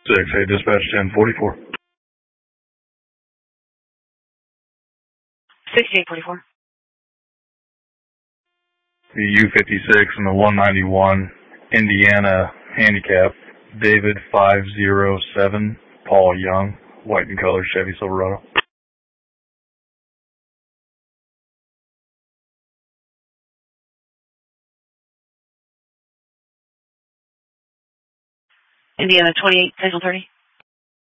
Hey, dispatch 1044. 6844. The U56 and the 191 Indiana handicap, David 507, Paul Young, white and color Chevy Silverado. Indiana 28, Central 30.